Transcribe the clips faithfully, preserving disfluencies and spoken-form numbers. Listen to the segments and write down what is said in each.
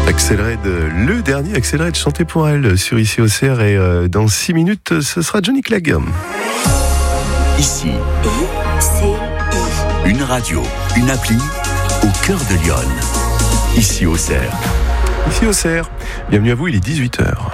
Accelerate, le dernier Accelerate chanté pour elle sur Ici au C R et euh, dans six minutes, ce sera Johnny Clegg. Ici, I C I. Une radio, une appli au cœur de Lyon. Ici au C R. Ici au C R. Bienvenue à vous, il est dix-huit heures.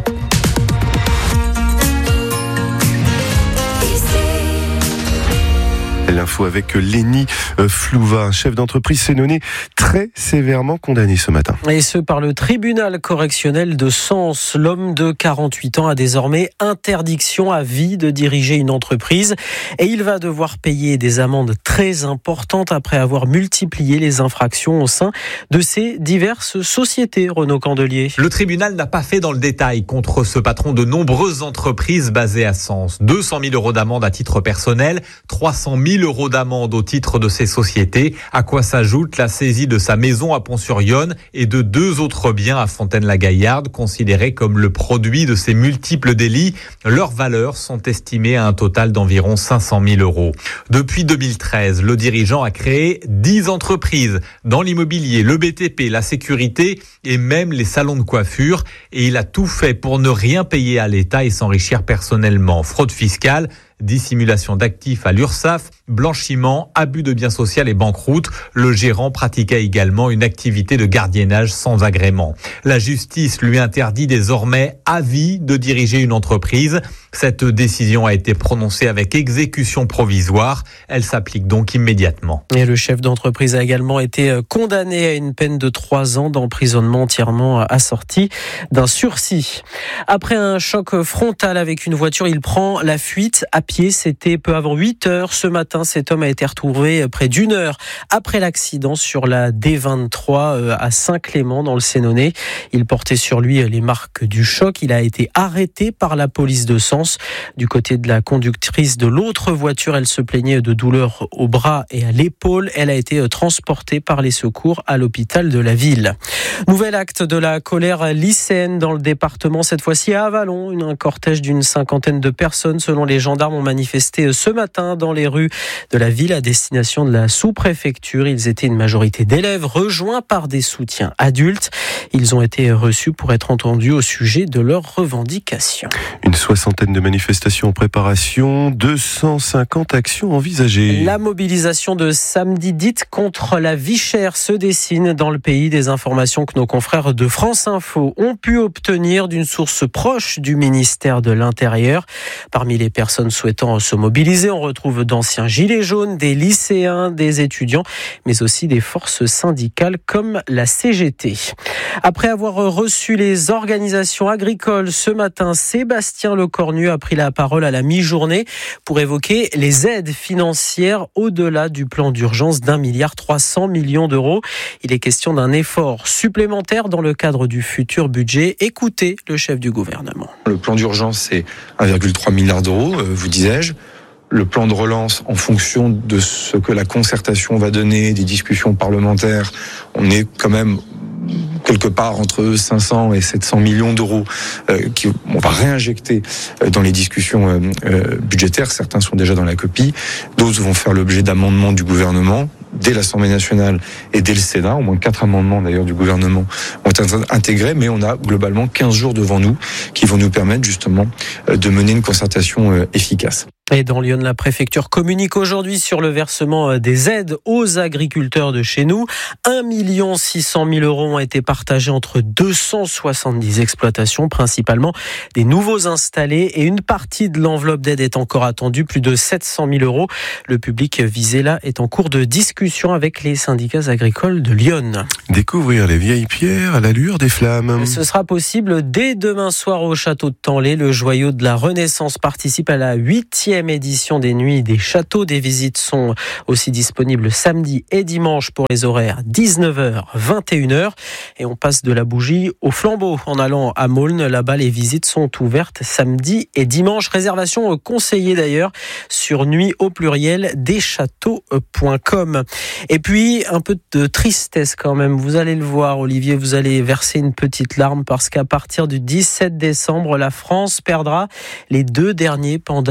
L'info avec Lénie Flouva, un chef d'entreprise sénonais très sévèrement condamné ce matin. Et ce par le tribunal correctionnel de Sens. L'homme de quarante-huit ans a désormais interdiction à vie de diriger une entreprise et il va devoir payer des amendes très importantes après avoir multiplié les infractions au sein de ces diverses sociétés. Renaud Candelier. Le tribunal n'a pas fait dans le détail contre ce patron de nombreuses entreprises basées à Sens. deux cent mille euros d'amende à titre personnel, trois cent mille euros d'amende au titre de ses sociétés, à quoi s'ajoute la saisie de sa maison à Pont-sur-Yonne et de deux autres biens à Fontaine-la-Gaillarde, considérés comme le produit de ces multiples délits. Leurs valeurs sont estimées à un total d'environ cinq cent mille euros. Depuis deux mille treize, le dirigeant a créé dix entreprises dans l'immobilier, le B T P, la sécurité et même les salons de coiffure. Et il a tout fait pour ne rien payer à l'État et s'enrichir personnellement. Fraude fiscale, dissimulation d'actifs à l'URSSAF, blanchiment, abus de biens sociaux et banqueroute. Le gérant pratiquait également une activité de gardiennage sans agrément. La justice lui interdit désormais à vie de diriger une entreprise. Cette décision a été prononcée avec exécution provisoire. Elle s'applique donc immédiatement. Et le chef d'entreprise a également été condamné à une peine de trois ans d'emprisonnement entièrement assorti d'un sursis. Après un choc frontal avec une voiture, il prend la fuite à pied. C'était peu avant huit heures. Ce matin, cet homme a été retrouvé près d'une heure après l'accident sur la D vingt-trois à Saint-Clément dans le Sénonais. Il portait sur lui les marques du choc. Il a été arrêté par la police de Sens. Du côté de la conductrice de l'autre voiture, elle se plaignait de douleurs au bras et à l'épaule. Elle a été transportée par les secours à l'hôpital de la ville. Nouvel acte de la colère lycéenne dans le département, cette fois-ci à Avallon. Un cortège d'une cinquantaine de personnes, selon les gendarmes, ont manifesté ce matin dans les rues de la ville à destination de la sous-préfecture. Ils étaient une majorité d'élèves rejoints par des soutiens adultes. Ils ont été reçus pour être entendus au sujet de leurs revendications. Une soixantaine de manifestations en préparation, deux cent cinquante actions envisagées. La mobilisation de samedi dite contre la vie chère se dessine dans le pays. Des informations que nos confrères de France Info ont pu obtenir d'une source proche du ministère de l'Intérieur. Parmi les personnes souhaitant se mobiliser, on retrouve d'anciens gilets jaunes, des lycéens, des étudiants, mais aussi des forces syndicales comme la C G T. Après avoir reçu les organisations agricoles ce matin, Sébastien Lecornu a pris la parole à la mi-journée pour évoquer les aides financières au-delà du plan d'urgence d'un milliard trois cents millions d'euros. Il est question d'un effort supplémentaire dans le cadre du futur budget. Écoutez le chef du gouvernement. Le plan d'urgence, c'est un virgule trois milliard d'euros, vous disais-je. Le plan de relance, en fonction de ce que la concertation va donner, des discussions parlementaires, on est quand même quelque part entre cinq cents et sept cents millions d'euros euh, qui on va réinjecter dans les discussions euh, euh, budgétaires. Certains sont déjà dans la copie, d'autres vont faire l'objet d'amendements du gouvernement dès l'Assemblée nationale et dès le Sénat. Au moins quatre amendements d'ailleurs du gouvernement ont été intégrés, mais on a globalement quinze jours devant nous qui vont nous permettre justement de mener une concertation euh, efficace. Et dans Lyon, la préfecture communique aujourd'hui sur le versement des aides aux agriculteurs de chez nous. un million six cent mille euros ont été partagés entre deux cent soixante-dix exploitations, principalement des nouveaux installés. Et une partie de l'enveloppe d'aide est encore attendue, plus de sept cent mille euros. Le public visé là est en cours de discussion avec les syndicats agricoles de Lyon. Découvrir les vieilles pierres à l'allure des flammes. Ce sera possible dès demain soir au château de Tanlay. Le joyau de la Renaissance participe à la huitième édition des Nuits des Châteaux. Des visites sont aussi disponibles samedi et dimanche pour les horaires dix-neuf heures, vingt et une heures. Et on passe de la bougie au flambeau en allant à Maulnes. Là-bas, les visites sont ouvertes samedi et dimanche. Réservation conseillée d'ailleurs sur nuit au pluriel des châteaux point com. Et puis, un peu de tristesse quand même. Vous allez le voir, Olivier, vous allez verser une petite larme parce qu'à partir du dix-sept décembre, la France perdra les deux derniers pandas hébergés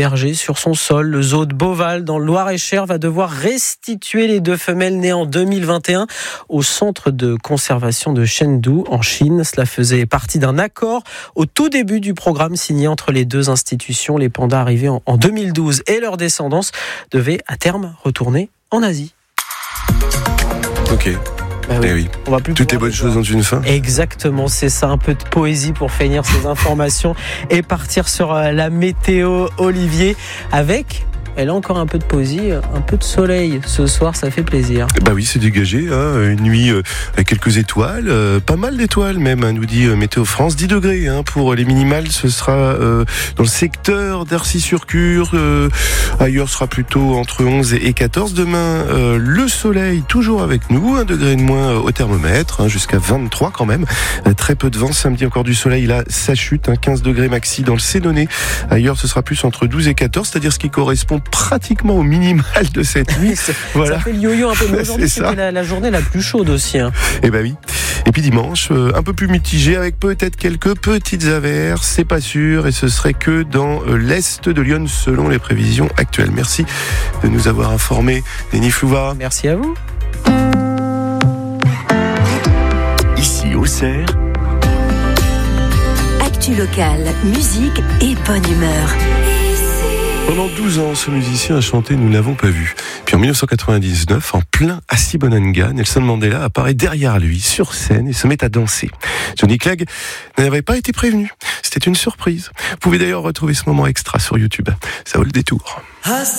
émerger sur son sol. Le zoo de Beauval, dans le Loir-et-Cher, va devoir restituer les deux femelles nées en deux mille vingt et un au centre de conservation de Chengdu, en Chine. Cela faisait partie d'un accord au tout début du programme signé entre les deux institutions. Les pandas arrivés en deux mille douze et leur descendance devaient à terme retourner en Asie. Ok. Bah oui. Eh oui. On va plus Toutes les bonnes choses ont une fin. Exactement, c'est ça, un peu de poésie pour finir ces informations et partir sur la météo. Olivier, avec... Elle a encore un peu de poésie, un peu de soleil ce soir, ça fait plaisir. Bah oui, c'est dégagé, hein, une nuit euh, avec quelques étoiles, euh, pas mal d'étoiles même, hein, nous dit euh, Météo France. dix degrés hein, pour les minimales, ce sera euh, dans le secteur d'Arcy-sur-Cure. Euh, ailleurs, ce sera plutôt entre onze et quatorze. Demain, euh, le soleil toujours avec nous, un degré de moins au thermomètre, hein, jusqu'à vingt-trois quand même. Euh, très peu de vent. Samedi, encore du soleil, là, ça chute, hein, quinze degrés maxi dans le Sénonais. Ailleurs, ce sera plus entre douze et quatorze, c'est-à-dire ce qui correspond pratiquement au minimal de cette nuit. Voilà. Ça fait le yo-yo un peu. Mais aujourd'hui, c'était la, la journée la plus chaude aussi. Hein. Eh ben oui. Et puis dimanche, euh, un peu plus mitigé avec peut-être quelques petites averses, c'est pas sûr, et ce serait que dans euh, l'est de Lyon selon les prévisions actuelles. Merci de nous avoir informés, Denis Flouva. Merci à vous. Ici Auxerre. Actu locale, musique et bonne humeur. Pendant douze ans, ce musicien a chanté « Nous n'avons pas vu ». Puis en dix-neuf cent quatre-vingt-dix-neuf, en plein Assi-Bonanga, Nelson Mandela apparaît derrière lui, sur scène, et se met à danser. Johnny Clegg n'avait pas été prévenu. C'était une surprise. Vous pouvez d'ailleurs retrouver ce moment extra sur YouTube. Ça vaut le détour.